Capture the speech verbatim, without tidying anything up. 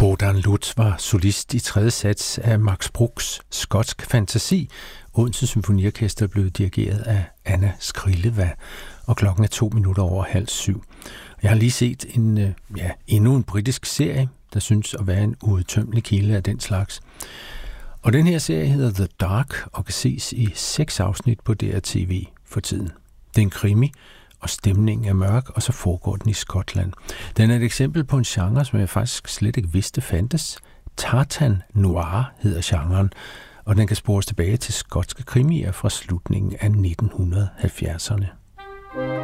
Wodan Lutz var solist i tredje sats af Max Bruchs Skotsk Fantasi. Odense Symfoniorkester blev dirigeret af Anna Skrileva, og klokken er to minutter over halv syv. Jeg har lige set en, ja, endnu en britisk serie, der synes at være en uudtømmelig kilde af den slags. Og den her serie hedder The Dark og kan ses i seks afsnit på D R T V for tiden. Det er en krimi, og stemningen er mørk, og så foregår den i Skotland. Den er et eksempel på en genre, som jeg faktisk slet ikke vidste fandtes. Tartan Noir hedder genren, og den kan spores tilbage til skotske krimier fra slutningen af nitten halvfjerdserne.